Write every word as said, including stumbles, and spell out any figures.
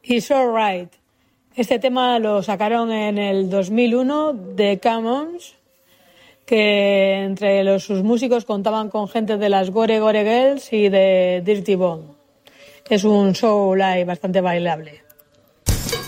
It's Alright. Este tema lo sacaron en el dos mil uno de Commons, que entre los, sus músicos contaban con gente de las Gore Gore Girls y de Dirty Bomb. Es un show live bastante bailable.